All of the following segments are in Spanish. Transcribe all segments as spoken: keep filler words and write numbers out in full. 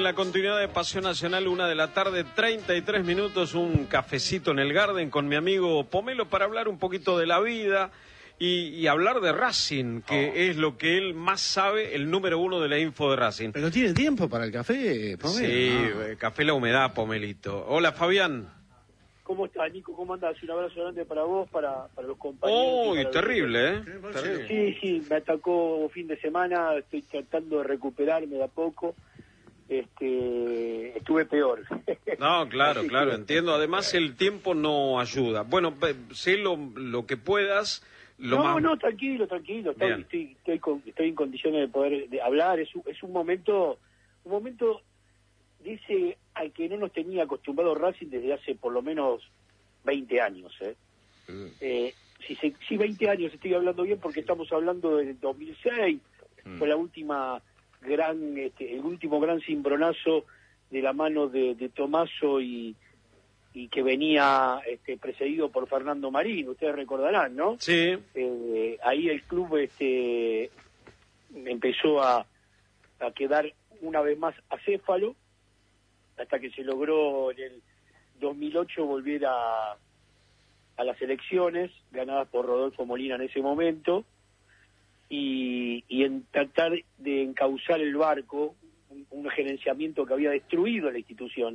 la continuidad de Pasión Nacional, una de la tarde, treinta y tres minutos, un cafecito en el Garden con mi amigo Pomelo para hablar un poquito de la vida y, y hablar de Racing, que oh. es lo que él más sabe, el número uno de la info de Racing. ¿Pero tiene tiempo para el café, Pomelo? Sí, no. Café La Humedad, Pomelito. Hola, Fabián. ¿Cómo estás, Nico? ¿Cómo andás? Un abrazo grande para vos, para, para los compañeros. Uy, oh, terrible, ¿eh? Terrible. Sí, sí, me atacó fin de semana, estoy tratando de recuperarme de a poco. Este, estuve peor. No, claro, claro, entiendo. Además, el tiempo no ayuda. Bueno, sé lo, lo que puedas. Lo no, más... no, tranquilo, tranquilo. Estoy, estoy, estoy, con, estoy en condiciones de poder de hablar. Es un, es un momento, un momento, dice, al que no nos tenía acostumbrado Racing desde hace por lo menos veinte años. ¿eh? Mm. Eh, si, se, si veinte años estoy hablando bien porque estamos hablando del dos mil seis, mm. fue la última... gran este, el último gran cimbronazo de la mano de, de Tomaso y, y que venía este, precedido por Fernando Marín, ustedes recordarán, ¿no? Sí. Eh, ahí el club este, empezó a, a quedar una vez más acéfalo, hasta que se logró en el dos mil ocho volver a, a las elecciones, ganadas por Rodolfo Molina en ese momento, Y, y en tratar de encauzar el barco, un, un gerenciamiento que había destruido la institución,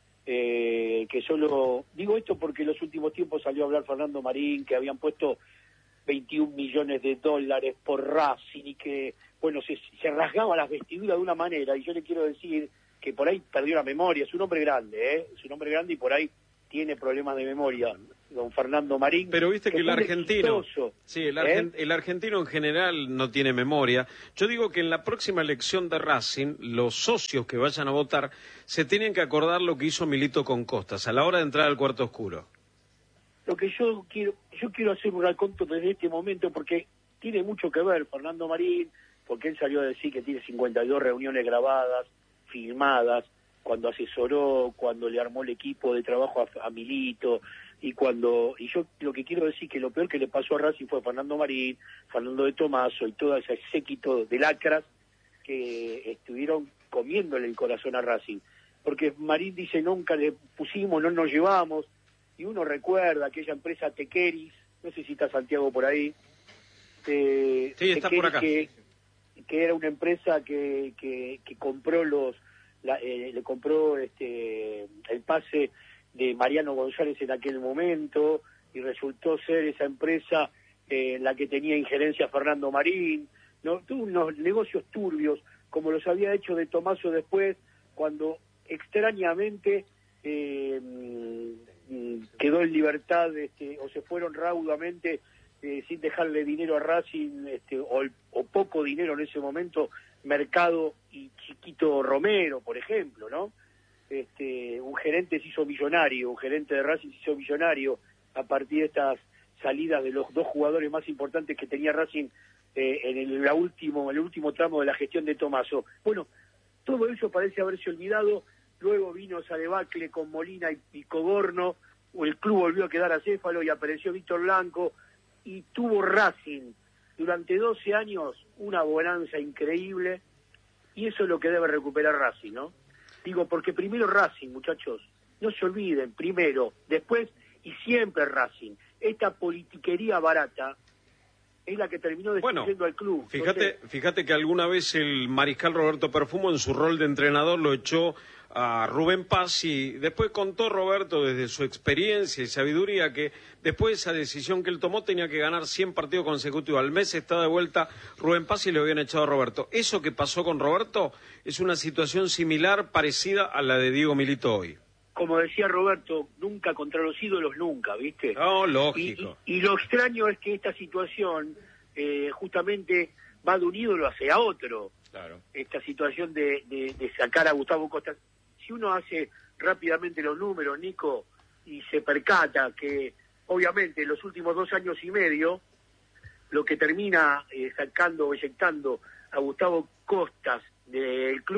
eh, que solo, digo esto porque en los últimos tiempos salió a hablar Fernando Marín, que habían puesto veintiún millones de dólares por Racing y que, bueno, se, se rasgaba las vestiduras de una manera, y yo le quiero decir que por ahí perdió la memoria, es un hombre grande, ¿eh? es un hombre grande y por ahí tiene problemas de memoria, don Fernando Marín. Pero viste que, que el argentino, exitoso, sí, el, ¿eh? argent, el argentino en general no tiene memoria. Yo digo que en la próxima elección de Racing, los socios que vayan a votar se tienen que acordar lo que hizo Milito con Costas a la hora de entrar al cuarto oscuro. Lo que yo quiero, yo quiero hacer un raconto desde este momento porque tiene mucho que ver Fernando Marín, porque él salió a decir que tiene cincuenta y dos reuniones grabadas, filmadas, cuando asesoró, cuando le armó el equipo de trabajo a, a Milito, y cuando y yo lo que quiero decir que lo peor que le pasó a Racing fue Fernando Marín, Fernando de Tomaso y todo ese séquito de lacras que estuvieron comiéndole el corazón a Racing, porque Marín dice nunca le pusimos, no nos llevamos, y uno recuerda aquella empresa Tequeris, no sé si está Santiago por ahí, eh, sí, está Tequeris, por acá. Que, que era una empresa que, que, que compró los La, eh, le compró este el pase de Mariano González en aquel momento y resultó ser esa empresa eh, la que tenía injerencia Fernando Marín, ¿no? Tuvo unos negocios turbios como los había hecho de Tomaso después, cuando extrañamente eh, quedó en libertad este, o se fueron raudamente eh, sin dejarle dinero a Racing este, o, o poco dinero en ese momento, Mercado y Chiquito Romero, por ejemplo, ¿no? Este, un gerente se hizo millonario, un gerente de Racing se hizo millonario a partir de estas salidas de los dos jugadores más importantes que tenía Racing eh, en el, la último, el último tramo de la gestión de Tomaso. Bueno, todo eso parece haberse olvidado, luego vino esa debacle con Molina y, y Cogorno, o el club volvió a quedar acéfalo y apareció Víctor Blanco, y tuvo Racing durante doce años una bonanza increíble, y eso es lo que debe recuperar Racing, ¿no? Digo, porque primero Racing, muchachos, no se olviden, primero, después y siempre Racing. Esta politiquería barata es la que terminó destruyendo bueno, al club. Fíjate, Entonces, fíjate que alguna vez el mariscal Roberto Perfumo en su rol de entrenador lo echó a Rubén Paz, y después contó Roberto desde su experiencia y sabiduría que después de esa decisión que él tomó tenía que ganar cien partidos consecutivos. Al mes está de vuelta Rubén Paz y le habían echado a Roberto. Eso que pasó con Roberto es una situación similar, parecida a la de Diego Milito hoy. Como decía Roberto, nunca contra los ídolos, nunca, ¿viste? No, lógico. Y, y, y lo extraño es que esta situación eh, justamente va de un ídolo hacia otro. Claro. Esta situación de, de, de sacar a Gustavo Costa. Si uno hace rápidamente los números, Nico, y se percata que obviamente en los últimos dos años y medio lo que termina eh, sacando o eyectando a Gustavo Costas del club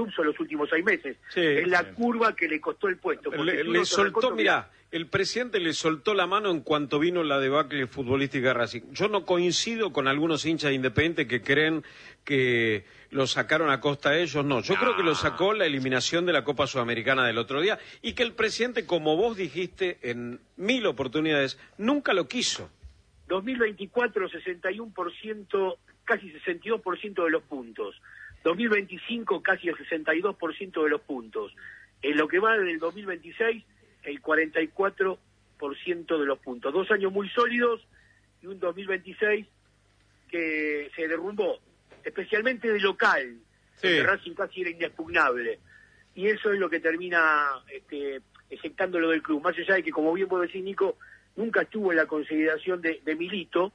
son los últimos seis meses. Sí, es la sí. curva que le costó el puesto. Le, le soltó, mirá, el presidente le soltó la mano en cuanto vino la debacle futbolística de Racing. Yo no coincido con algunos hinchas de Independiente que creen que lo sacaron a costa de ellos, no. Yo no. creo que lo sacó la eliminación de la Copa Sudamericana del otro día y que el presidente, como vos dijiste en mil oportunidades, nunca lo quiso. dos mil veinticuatro, sesenta y uno por ciento, casi sesenta y dos por ciento de los puntos. dos mil veinticinco, casi el sesenta y dos por ciento de los puntos. En lo que va del dos mil veintiséis, el cuarenta y cuatro por ciento de los puntos. Dos años muy sólidos y un dos mil veintiséis que se derrumbó, especialmente de local. Sí. El Racing casi era inexpugnable. Y eso es lo que termina este, ejectándolo del club. Más allá de que, como bien puedo decir, Nico, nunca estuvo en la consideración de, de Milito,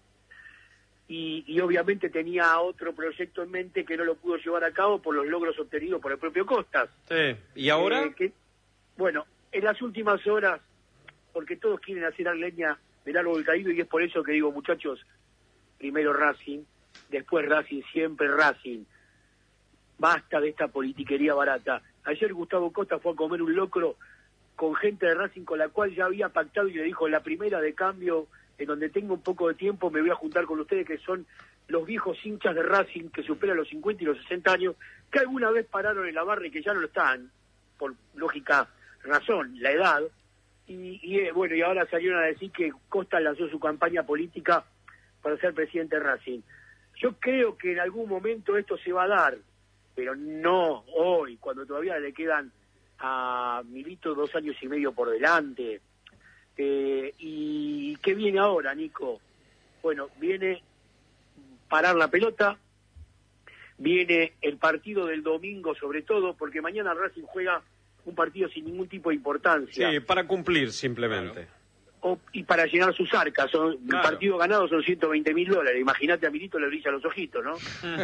y, y obviamente tenía otro proyecto en mente que no lo pudo llevar a cabo por los logros obtenidos por el propio Costas. Sí. ¿Y ahora? Eh, que, bueno, en las últimas horas, porque todos quieren hacer leña del árbol caído, y es por eso que digo, muchachos, primero Racing, después Racing, siempre Racing. Basta de esta politiquería barata. Ayer Gustavo Costa fue a comer un locro con gente de Racing con la cual ya había pactado, y le dijo: la primera de cambio, en donde tengo un poco de tiempo, me voy a juntar con ustedes, que son los viejos hinchas de Racing que superan los cincuenta y los sesenta años, que alguna vez pararon en la barra y que ya no lo están, por lógica razón, la edad, y, y eh, bueno, y ahora salieron a decir que Costa lanzó su campaña política para ser presidente de Racing. Yo creo que en algún momento esto se va a dar, pero no hoy, cuando todavía le quedan a Milito dos años y medio por delante. Eh, ¿Y qué viene ahora, Nico? Bueno, viene parar la pelota, viene el partido del domingo sobre todo, porque mañana Racing juega un partido sin ningún tipo de importancia. Sí, para cumplir simplemente. O, y para llenar sus arcas. Son, claro. El partido ganado son ciento veinte mil dólares. Imagínate, a Milito le brillan los ojitos, ¿no?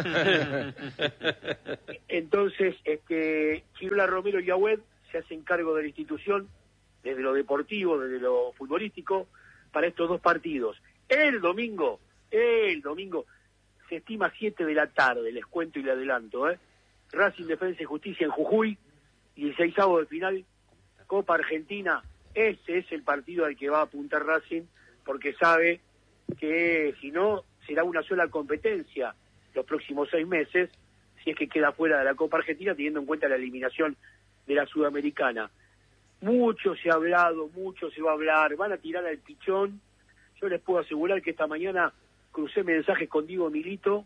Entonces, este, Chirola, Romero y Agüed se hacen cargo de la institución, desde lo deportivo, desde lo futbolístico, para estos dos partidos. El domingo, el domingo, se estima siete de la tarde, les cuento y le adelanto, ¿eh? Racing, Defensa y Justicia en Jujuy, y el seisavo de final, Copa Argentina. Ese es el partido al que va a apuntar Racing, porque sabe que si no, será una sola competencia los próximos seis meses, si es que queda fuera de la Copa Argentina, teniendo en cuenta la eliminación de la Sudamericana. Mucho se ha hablado, mucho se va a hablar, van a tirar al pichón. Yo les puedo asegurar que esta mañana crucé mensajes con Diego Milito,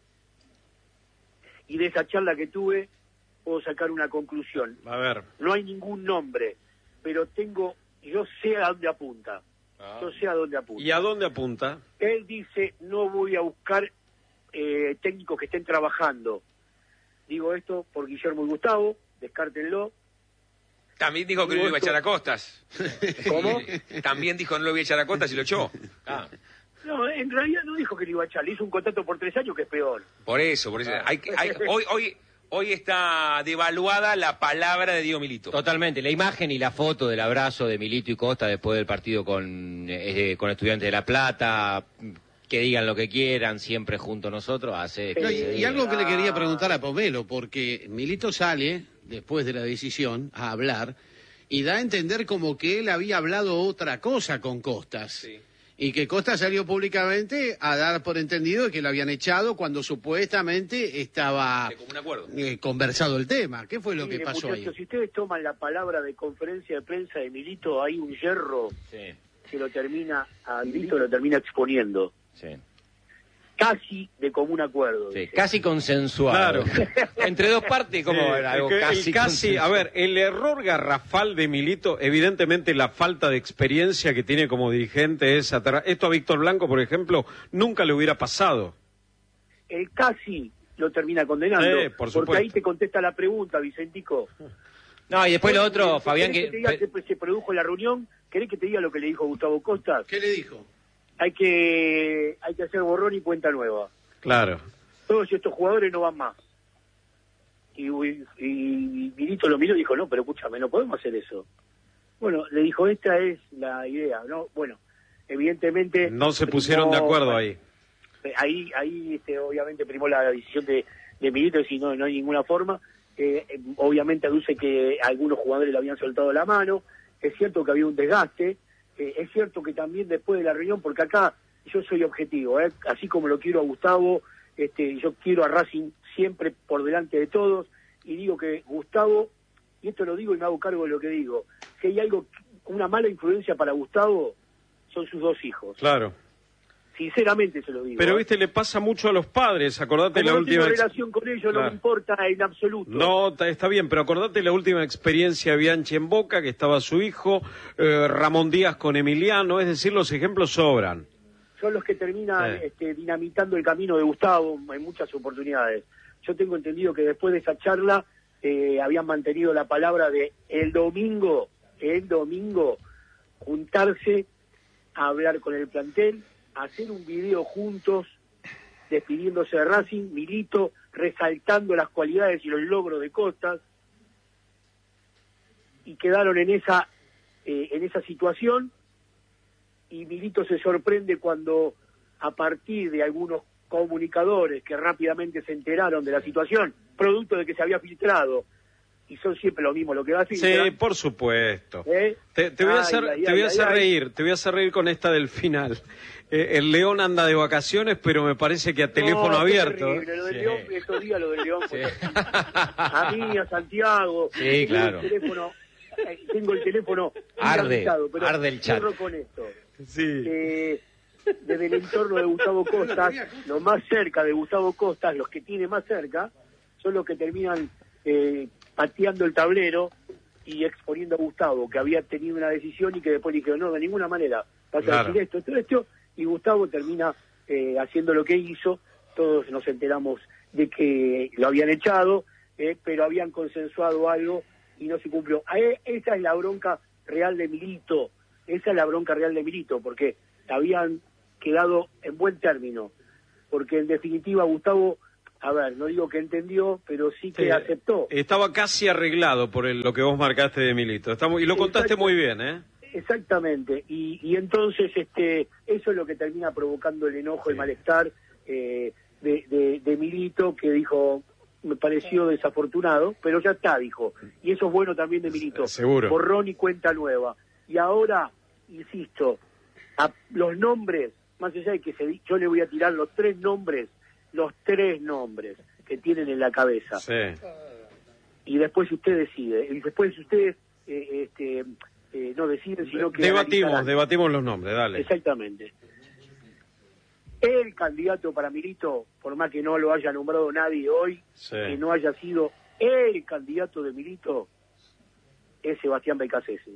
y de esa charla que tuve puedo sacar una conclusión. A ver. No hay ningún nombre, pero tengo, yo sé a dónde apunta. Ah. Yo sé a dónde apunta. ¿Y a dónde apunta? Él dice: no voy a buscar eh, técnicos que estén trabajando. Digo esto por Guillermo y Gustavo, descártenlo. También dijo que no lo iba a echar a Costas. ¿Cómo? También dijo que no lo iba a echar a Costas y lo echó. Ah. No, en realidad no dijo que lo iba a echar, le hizo un contrato por tres años que es peor. Por eso, por eso. Ah. Hay, hay, hoy, hoy, hoy está devaluada la palabra de Diego Milito. Totalmente, la imagen y la foto del abrazo de Milito y Costa después del partido con, eh, con Estudiantes de La Plata, que digan lo que quieran, siempre junto a nosotros, hace... No, y, y algo que le quería preguntar a Pomelo, porque Milito sale, después de la decisión, a hablar, y da a entender como que él había hablado otra cosa con Costas. Sí. Y que Costa salió públicamente a dar por entendido que lo habían echado cuando supuestamente estaba eh, conversado el tema. ¿Qué fue lo Mire, que pasó muchachos, ahí? Si ustedes toman la palabra de conferencia de prensa de Milito, hay un hierro sí. que lo termina, a Milito lo termina exponiendo. Sí. Casi de común acuerdo. Sí, casi consensuado. Claro. Entre dos partes, como sí, algo el, casi, el casi A ver, el error garrafal de Milito, evidentemente la falta de experiencia que tiene como dirigente es atrás. Esto a Víctor Blanco, por ejemplo, nunca le hubiera pasado. El casi lo termina condenando, eh, por porque ahí te contesta la pregunta, Vicentico. No, y después lo otro, Fabián... que, que te diga que se produjo la reunión? ¿Querés que te diga lo que le dijo Gustavo Costa? ¿Qué le dijo? Hay que hay que hacer borrón y cuenta nueva. Claro. Todos estos jugadores no van más. Y, y, y Milito lo miró y dijo: no, pero escúchame, no podemos hacer eso. Bueno, le dijo: esta es la idea, ¿no? Bueno, evidentemente... No se pusieron primó, de acuerdo ahí. Ahí, ahí este, obviamente primó la decisión de, de Milito, y si no, no hay ninguna forma. eh, obviamente aduce que algunos jugadores le habían soltado la mano, es cierto que había un desgaste, eh, es cierto que también después de la reunión, porque acá yo soy objetivo, ¿eh? Así como lo quiero a Gustavo, este, yo quiero a Racing siempre por delante de todos, y digo que Gustavo, y esto lo digo y me hago cargo de lo que digo, si hay algo, una mala influencia para Gustavo, son sus dos hijos. Claro. Sinceramente se lo digo. Pero, ¿eh? viste, le pasa mucho a los padres, acordate Como la no última... tengo ex- relación con ellos, Claro. no me importa en absoluto. No, ta- está bien, pero acordate la última experiencia de Bianchi en Boca, que estaba su hijo, eh, Ramón Díaz con Emiliano, es decir, los ejemplos sobran. Son los que terminan Sí. este, dinamitando el camino de Gustavo en muchas oportunidades. Yo tengo entendido que después de esa charla eh, habían mantenido la palabra de el domingo, el domingo, juntarse a hablar con el plantel, hacer un video juntos, despidiéndose de Racing, Milito resaltando las cualidades y los logros de Costas, y quedaron en esa eh, en esa situación, y Milito se sorprende cuando, a partir de algunos comunicadores que rápidamente se enteraron de la situación, producto de que se había filtrado, y son siempre lo mismo lo que va a filtrar. Sí, por supuesto. ¿Eh? Te, te voy a Ay, hacer, ay, te voy a ay, hacer ay, reír, te voy a hacer reír con esta del final. Eh, el León anda de vacaciones, pero me parece que a teléfono No, qué abierto. terrible, lo del Sí. León, estos días lo del León fue Sí. terrible. A mí, a Santiago. Sí, tengo claro. El teléfono, eh, tengo el teléfono Arde, inhabilitado, pero arde el chat. cierro con esto. Sí. Eh, desde el entorno de Gustavo Costas, los más cerca de Gustavo Costas, los que tiene más cerca, son los que terminan eh, pateando el tablero y exponiendo a Gustavo, que había tenido una decisión y que después dijeron, no, de ninguna manera, vas a Claro. decir esto, esto, esto, y Gustavo termina eh, haciendo lo que hizo. Todos nos enteramos de que lo habían echado, eh, pero habían consensuado algo y no se cumplió. A e- esa es la bronca real de Milito, esa es la bronca real de Milito, porque habían quedado en buen término, porque en definitiva Gustavo, a ver, no digo que entendió, pero sí que Sí, aceptó. Estaba casi arreglado por el- lo que vos marcaste de Milito. Está muy- y lo contaste Exacto. muy bien, ¿eh? Exactamente, y, y entonces este eso es lo que termina provocando el enojo, el Sí. malestar eh, de, de, de Milito, que dijo, me pareció desafortunado, pero ya está, dijo, y eso es bueno también de Milito. Seguro. Borrón y cuenta nueva. Y ahora, insisto, a los nombres, más allá de que se, di- yo le voy a tirar los tres nombres, los tres nombres que tienen en la cabeza, Sí. y después usted decide, y después ustedes eh, este, eh, no deciden, sino que Debatimos, analizarán. debatimos los nombres, dale. Exactamente. El candidato para Milito, por más que no lo haya nombrado nadie hoy, Sí. que no haya sido el candidato de Milito, es Sebastián Becasese.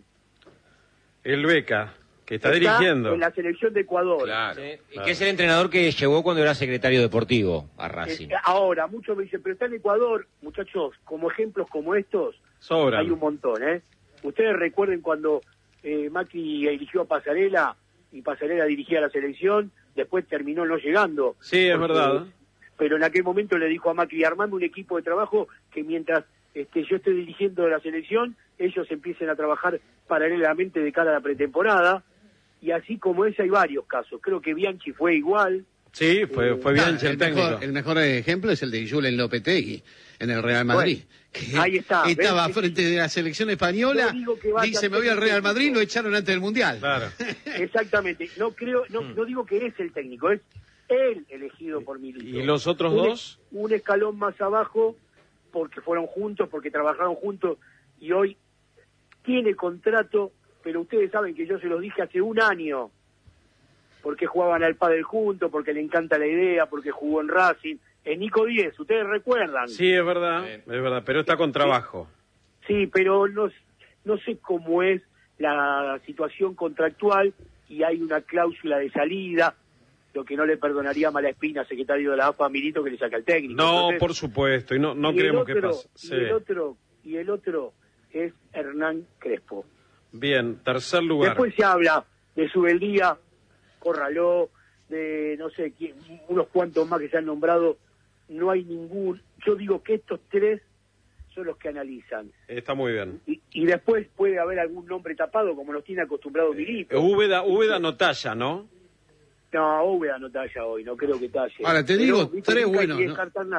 El Beca, que está, Está dirigiendo. en la selección de Ecuador. Claro. Sí, y que es el entrenador que llegó cuando era secretario deportivo a Racing. Eh, ahora, muchos me dicen, pero está en Ecuador, muchachos, como ejemplos como estos, Sobran. hay un montón, ¿eh? Ustedes recuerden cuando eh, Macri eligió a Pasarela y Pasarela dirigía la selección, después terminó no llegando. Sí, es Porque- verdad. Pero en aquel momento le dijo a Macri, armando un equipo de trabajo que mientras este, yo esté dirigiendo la selección, ellos empiecen a trabajar paralelamente de cara a la pretemporada. Y así como ese hay varios casos. Creo que Bianchi fue igual. Sí, fue, fue Ah, Bianchi el el, técnico. mejor, el mejor ejemplo es el de Julen Lopetegui en el Real Madrid. Bueno, que ahí está, ¿ves? Estaba frente de la selección española, Yo digo que vaya dice a me voy ser al Real técnico. Madrid, lo echaron antes del Mundial. Claro. Exactamente. No creo, no, Mm. no digo que es el técnico, es él elegido por Milito. ¿Y los otros Un- dos? Un escalón más abajo, porque fueron juntos, porque trabajaron juntos, y hoy tiene contrato, pero ustedes saben que yo se los dije hace un año, porque jugaban al pádel juntos, porque le encanta la idea, porque jugó en Racing, en Nico Díez, ustedes recuerdan. Sí, es verdad, Sí. es verdad, pero está con trabajo. Sí, pero no, no sé cómo es la situación contractual y hay una cláusula de salida, lo que no le perdonaría Malaspina, secretario de la A F A, Milito, que le saca el técnico. No, Entonces, por supuesto, y no, no y el queremos que otro- pase. Sí. Y el otro, y el otro es Hernán Crespo. Bien, tercer lugar. Después se habla de Subeldía, Corraló, de no sé, quién, unos cuantos más que se han nombrado. No hay ningún. Yo digo que estos tres son los que analizan. Está muy bien. Y, y después puede haber algún nombre tapado, como nos tiene acostumbrado Milito. Úbeda, Úbeda no talla, ¿no? No, Úbeda no talla hoy, no creo que talle. Ahora, te Pero, digo, viste, tres nunca hay buenos, que ¿no? descartar nada.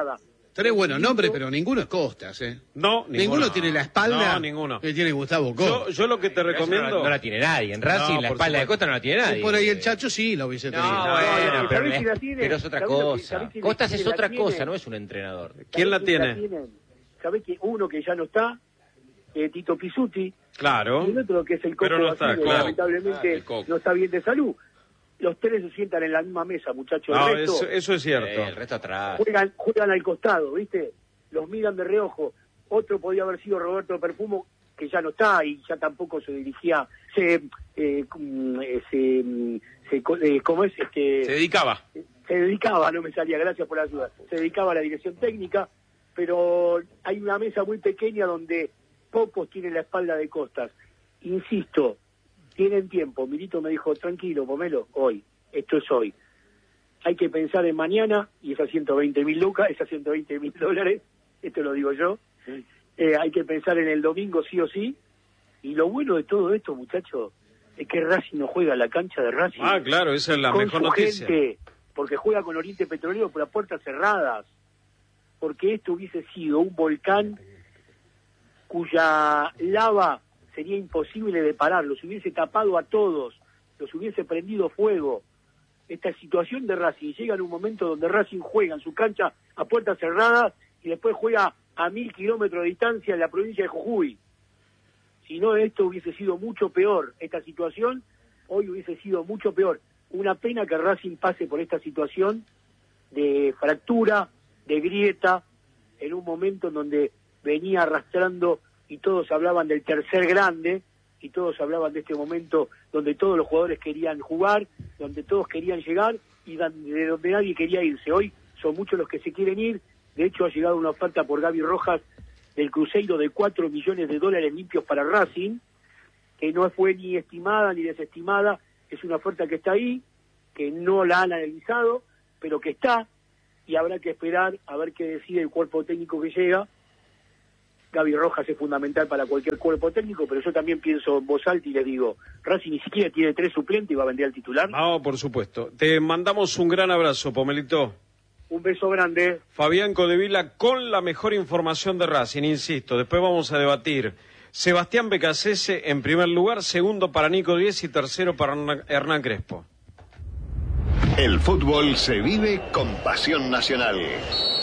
Tres buenos nombres, pero ninguno es Costas, ¿eh? No, ninguno. Ninguno tiene la espalda No, ninguno. que tiene Gustavo Yo, Costa. yo lo que te recomiendo... No, no la tiene nadie. En Racing No, la por espalda de supuesto. Costa no la tiene nadie. Por ahí el Chacho sí lo hubiese tenido. No, No, bueno, no, pero, ¿sabés quién la tiene? pero es otra ¿Sabés lo que- cosa. sabés quién- Costas quién es la otra tiene? cosa, no es un entrenador. ¿Quién la tiene? ¿Sabés que uno que ya no está? Eh, Tito Pizzuti. Claro. Y el otro que es el Coco Pero no está, Basile, claro. lamentablemente El Coco. no está bien de salud. Los tres se sientan en la misma mesa, muchachos. No, el resto eso, eso es cierto. Eh, el resto atrás. juegan, juegan al costado, ¿viste? Los miran de reojo. Otro podía haber sido Roberto Perfumo, que ya no está y ya tampoco se dirigía, se, eh, mm, eh, se, mm, se co- eh, ¿cómo es? Este, Se dedicaba. se dedicaba, no me salía, gracias por la ayuda, se dedicaba a la dirección técnica, pero hay una mesa muy pequeña donde pocos tienen la espalda de Costas. Insisto, tienen tiempo. Milito me dijo, tranquilo, Pomelo, hoy, esto es hoy. Hay que pensar en mañana, y esas ciento veinte mil lucas, esas ciento veinte mil dólares, esto lo digo yo, eh, hay que pensar en el domingo sí o sí, y lo bueno de todo esto, muchachos, es que Racing no juega en la cancha de Racing. Ah, claro, esa es la con mejor su noticia. gente, porque juega con Oriente Petrolero por las puertas cerradas, porque esto hubiese sido un volcán cuya lava sería imposible de parar, los hubiese tapado a todos, los hubiese prendido fuego. Esta situación de Racing llega en un momento donde Racing juega en su cancha a puertas cerradas y después juega a mil kilómetros de distancia en la provincia de Jujuy. Si no, esto hubiese sido mucho peor. Esta situación hoy hubiese sido mucho peor. Una pena que Racing pase por esta situación de fractura, de grieta, en un momento en donde venía arrastrando y todos hablaban del tercer grande, y todos hablaban de este momento donde todos los jugadores querían jugar, donde todos querían llegar y de donde nadie quería irse. Hoy son muchos los que se quieren ir. De hecho, ha llegado una oferta por Gaby Rojas del Cruzeiro de cuatro millones de dólares limpios para Racing, que no fue ni estimada ni desestimada. Es una oferta que está ahí, que no la han analizado, pero que está, y habrá que esperar a ver qué decide el cuerpo técnico que llega. Gaby Rojas es fundamental para cualquier cuerpo técnico, pero yo también pienso en voz alta y les digo, Racing ni siquiera tiene tres suplentes y va a vender al titular. No, por supuesto. Te mandamos un gran abrazo, Pomelito. Un beso grande. Fabián Codevila con la mejor información de Racing, insisto. Después vamos a debatir. Sebastián Becasese en primer lugar, segundo para Nico Díez y tercero para Hernán Crespo. El fútbol se vive con pasión nacional.